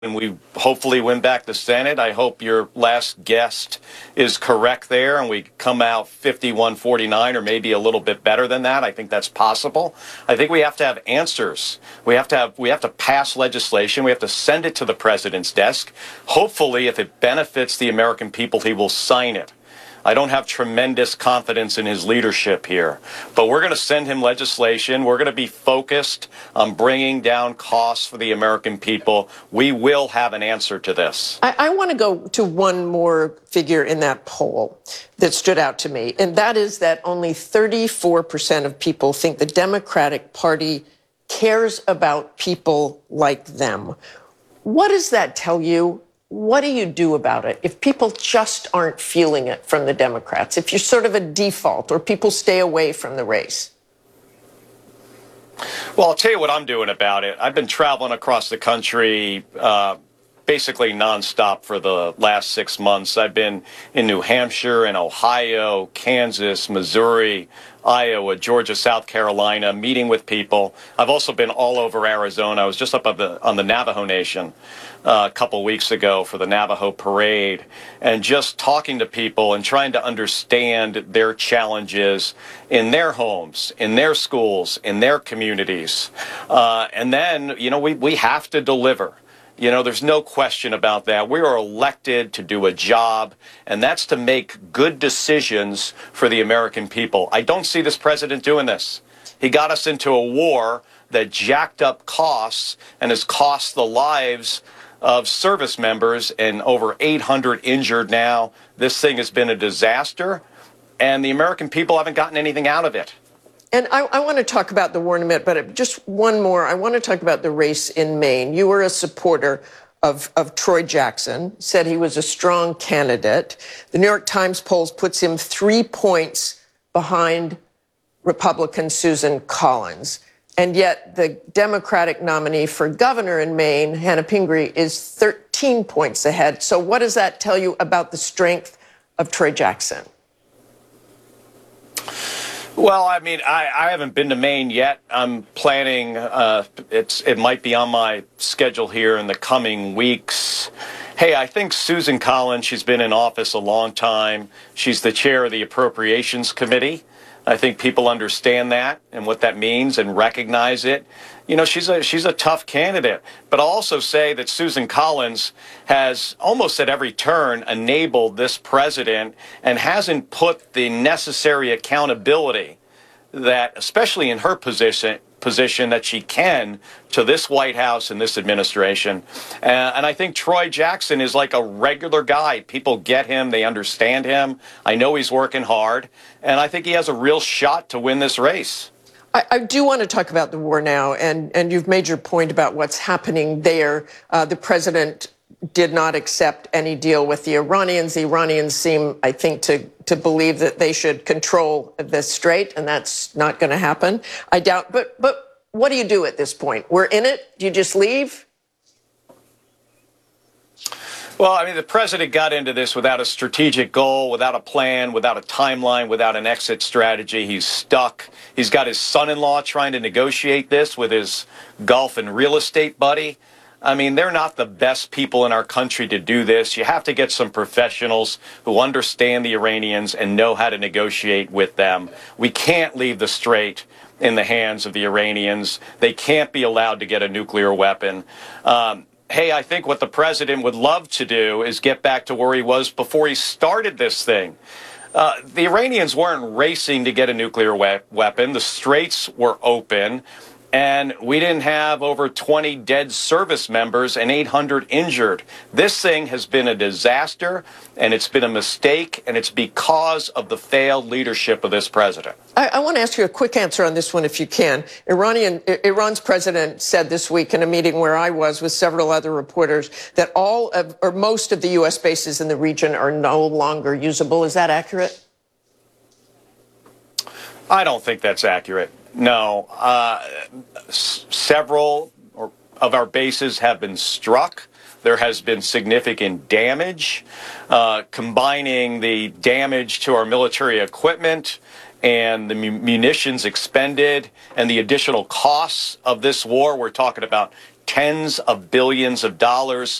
and we hopefully win back the Senate. I hope your last guest is correct there and we come out 51-49 or maybe a little bit better than that. I think that's possible. I think we have to have answers. We have to pass legislation. We have to send it to the president's desk. Hopefully, if it benefits the American people, he will sign it. I don't have tremendous confidence in his leadership here, but we're going to send him legislation. We're going to be focused on bringing down costs for the American people. We will have an answer to this. I want to go to one more figure in that poll that stood out to me, and that is that only 34% of people think the Democratic Party cares about people like them. What does that tell you? What do you do about it if people just aren't feeling it from the Democrats, if you're sort of a default or people stay away from the race? Well, I'll tell you what I'm doing about it. I've been traveling across the country basically nonstop for the last 6 months. I've been in New Hampshire and Ohio, Kansas, Missouri, Iowa, Georgia, South Carolina, meeting with people. I've also been all over Arizona. I was just up on the Navajo Nation a couple weeks ago for the Navajo Parade, and just talking to people and trying to understand their challenges in their homes, in their schools, in their communities. And then, we have to deliver. There's no question about that. We are elected to do a job, and that's to make good decisions for the American people. I don't see this president doing this. He got us into a war that jacked up costs and has cost the lives of service members, and over 800 injured now. This thing has been a disaster, and the American people haven't gotten anything out of it. And I want to talk about the war in a minute, but just one more. I want to talk about the race in Maine. You were a supporter of Troy Jackson, said he was a strong candidate. The New York Times polls puts him 3 points behind Republican Susan Collins. And yet the Democratic nominee for governor in Maine, Hannah Pingree, is 13 points ahead. So what does that tell you about the strength of Troy Jackson? Well, I haven't been to Maine yet. I'm planning, it might be on my schedule here in the coming weeks. Hey, I think Susan Collins, she's been in office a long time. She's the chair of the Appropriations Committee. I think people understand that and what that means and recognize it. She's a tough candidate. But I'll also say that Susan Collins has almost at every turn enabled this president and hasn't put the necessary accountability that, especially in her position that she can, to this White House and this administration. And I think Troy Jackson is like a regular guy. People get him. They understand him. I know he's working hard. And I think he has a real shot to win this race. I do want to talk about the war now, and you've made your point about what's happening there. The president did not accept any deal with the Iranians. The Iranians seem, I think, to believe that they should control the strait, and that's not going to happen. I doubt. But what do you do at this point? We're in it. Do you just leave? Well, the president got into this without a strategic goal, without a plan, without a timeline, without an exit strategy. He's stuck. He's got his son-in-law trying to negotiate this with his golf and real estate buddy. They're not the best people in our country to do this. You have to get some professionals who understand the Iranians and know how to negotiate with them. We can't leave the strait in the hands of the Iranians. They can't be allowed to get a nuclear weapon. Hey, I think what the president would love to do is get back to where he was before he started this thing. The Iranians weren't racing to get a nuclear weapon. The straits were open. And we didn't have over 20 dead service members and 800 injured. This thing has been a disaster, and it's been a mistake, and it's because of the failed leadership of this president. I want to ask you a quick answer on this one, if you can. Iran's president said this week in a meeting where I was with several other reporters that most of the U.S. bases in the region are no longer usable. Is that accurate? I don't think that's accurate. No, several of our bases have been struck. There has been significant damage. Combining the damage to our military equipment and the munitions expended and the additional costs of this war, we're talking about tens of billions of dollars.